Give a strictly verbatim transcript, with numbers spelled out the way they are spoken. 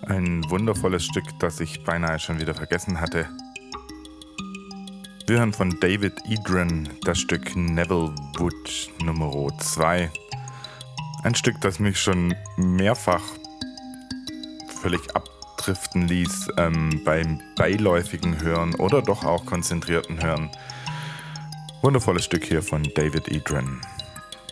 Ein wundervolles Stück, das ich beinahe schon wieder vergessen hatte. Wir hören von David Edron das Stück Neville Wood Nummer zwei. Ein Stück, das mich schon mehrfach völlig abdriften ließ ähm, beim beiläufigen Hören oder doch auch konzentrierten Hören. Wundervolles Stück hier von David Edron.